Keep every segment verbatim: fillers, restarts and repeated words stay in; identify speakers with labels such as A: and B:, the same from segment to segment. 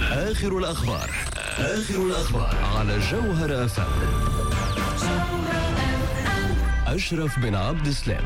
A: آخر الأخبار آخر الأخبار على جوهر أف أم. أشرف بن عبد السلام.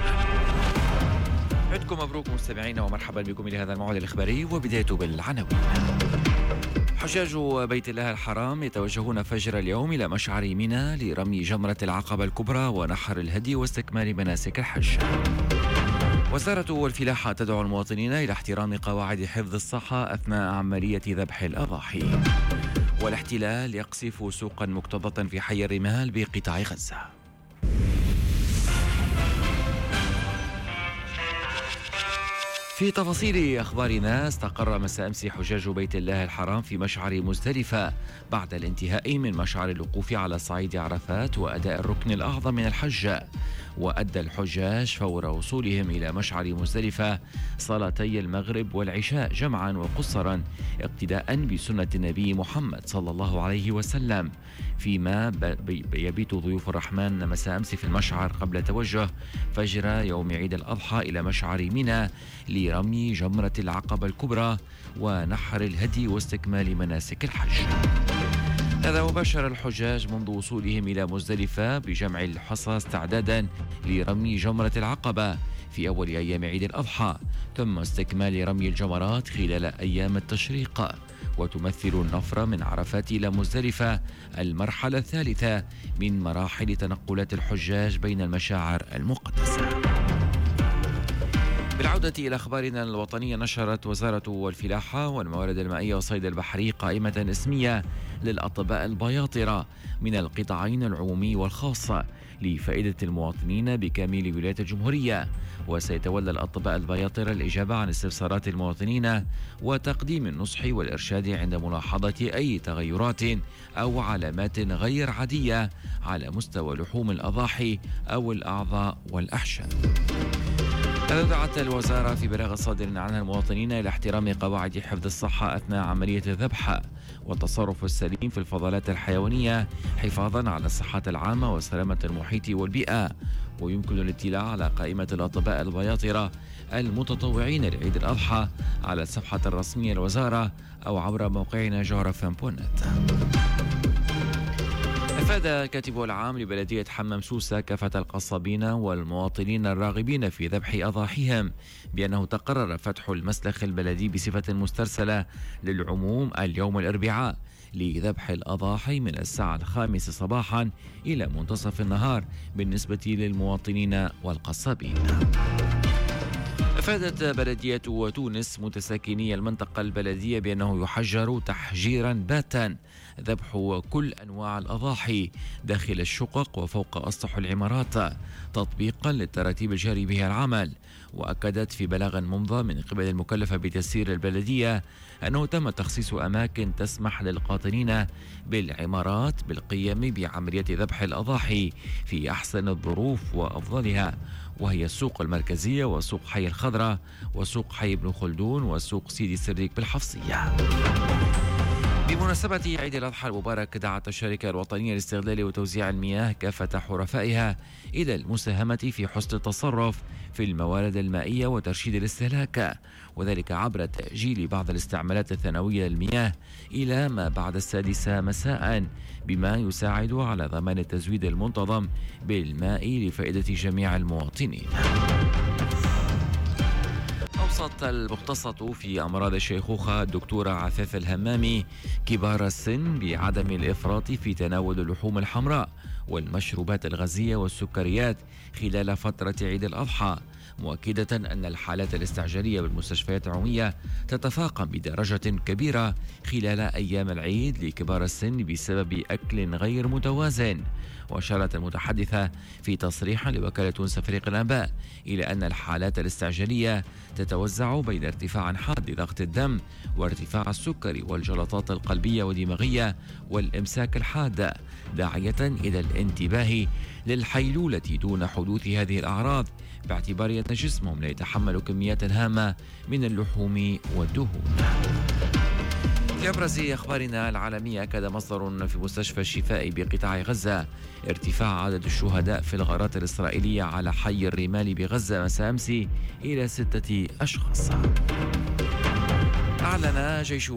B: عدكم مبروك مستمعينا ومرحبا بكم إلى هذا الموعد الإخباري، وبدايته بالعناوين. حجاج بيت الله الحرام يتوجهون فجر اليوم إلى مشعر منى لرمي جمرة العقبة الكبرى ونحر الهدي واستكمال مناسك الحج. وزارة الفلاحة تدعو المواطنين إلى احترام قواعد حفظ الصحة أثناء عملية ذبح الأضاحي. والاحتلال يقصف سوقا مكتظة في حي الرمال بقطاع غزة. في تفاصيل أخبارنا، استقر مساء أمس حجاج بيت الله الحرام في مشعر مزدلفة بعد الانتهاء من مشعر الوقوف على صعيد عرفات وأداء الركن الأعظم من الحج. وأدى الحجاج فور وصولهم إلى مشعر مزدلفة صلاتي المغرب والعشاء جمعا وقصرا اقتداء بسنة النبي محمد صلى الله عليه وسلم، فيما يبيت ضيوف الرحمن مساء أمس في المشعر قبل توجه فجر يوم عيد الأضحى إلى مشعر منى لرمي جمرة العقبة الكبرى ونحر الهدي واستكمال مناسك الحج. هذا وبشر الحجاج منذ وصولهم إلى مزدلفة بجمع الحصى استعدادا لرمي جمرة العقبة في أول أيام عيد الأضحى، ثم استكمال رمي الجمرات خلال أيام التشريق. وتمثل النفر من عرفات إلى مزدلفة المرحلة الثالثة من مراحل تنقلات الحجاج بين المشاعر المقدسة. بالعودة إلى أخبارنا الوطنية، نشرت وزارة الفلاحة والموارد المائية والصيد البحري قائمة اسمية للأطباء البياطرة من القطاعين العمومي والخاص لفائدة المواطنين بكامل ولاية الجمهورية. وسيتولى الأطباء البياطرة الإجابة عن استفسارات المواطنين وتقديم النصح والإرشاد عند ملاحظة أي تغيرات أو علامات غير عادية على مستوى لحوم الأضاحي أو الأعضاء والأحشاء. هذا دعت الوزارة في بلاغ صادر عنها المواطنين إلى احترام قواعد حفظ الصحة أثناء عملية الذبح والتصرف السليم في الفضلات الحيوانية حفاظا على الصحة العامة وسلامة المحيط والبيئة. ويمكن الاطلاع على قائمة الأطباء البياطرة المتطوعين لعيد الأضحى على الصفحة الرسمية للوزارة أو عبر موقعنا جوهر أف أم دوت نت. أفاد كاتبه العام لبلدية حمام سوسة كافة القصابين والمواطنين الراغبين في ذبح أضاحيهم بأنه تقرر فتح المسلخ البلدي بصفة مسترسلة للعموم اليوم الأربعاء لذبح الأضاحي من الساعة الخامسة صباحا إلى منتصف النهار بالنسبة للمواطنين والقصابين. أفادت بلدية تونس متساكني المنطقة البلدية بأنه يحجر تحجيرا باتا ذبح كل أنواع الأضاحي داخل الشقق وفوق أسطح العمارات تطبيقا للتراتيب الجاري بها العمل. وأكدت في بلاغ ممضى من قبل المكلفة بتسيير البلدية أنه تم تخصيص أماكن تسمح للقاطنين بالعمارات بالقيام بعملية ذبح الأضاحي في أحسن الظروف وأفضلها، وهي السوق المركزية وسوق حي الخضراء وسوق حي ابن خلدون وسوق سيدي سريك بالحفصية. بمناسبة عيد الأضحى المبارك، دعت الشركة الوطنية لاستغلال وتوزيع المياه كافة حرفائها إلى المساهمة في حسن التصرف في الموارد المائية وترشيد الاستهلاك، وذلك عبر تأجيل بعض الاستعمالات الثانوية للمياه إلى ما بعد السادسة مساء، بما يساعد على ضمان التزويد المنتظم بالماء لفائدة جميع المواطنين. أوصت المختصة في أمراض الشيخوخة الدكتورة عفاف الهمامي كبار السن بعدم الإفراط في تناول اللحوم الحمراء والمشروبات الغازية والسكريات خلال فترة عيد الأضحى، مؤكدة أن الحالات الاستعجالية بالمستشفيات العمومية تتفاقم بدرجة كبيرة خلال أيام العيد لكبار السن بسبب أكل غير متوازن. وأشارت المتحدثة في تصريح لوكالة تونس فريق الأنباء إلى أن الحالات الاستعجالية تتوزع بين ارتفاع حاد ضغط الدم وارتفاع السكري والجلطات القلبية والدماغية والإمساك الحاد، داعية إلى الانتباه للحيلولة دون حدوث هذه الأعراض باعتبار أن جسمهم لا يتحمل كميات هامة من اللحوم والدهون. في أبرز أخبارنا العالمية، أكد مصدر في مستشفى الشفاء بقطاع غزة ارتفاع عدد الشهداء في الغارات الإسرائيلية على حي الرمال بغزة مساء أمس إلى ستة أشخاص. أعلن جيش